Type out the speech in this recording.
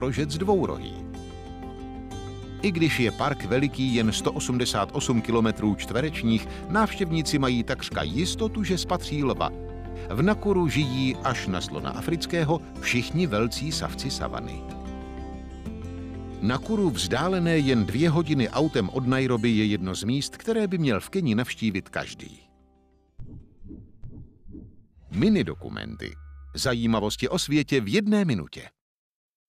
rožec dvourohý. I když je park veliký jen 188 km čtverečních, návštěvníci mají takřka jistotu, že spatří lva. V Nakuru žijí až na slona afrického všichni velcí savci savany. Nakuru, vzdálené jen 2 hodiny autem od Nairobi, je jedno z míst, které by měl v Keni navštívit každý. Mini dokumenty. Zajímavosti o světě v 1 minutě.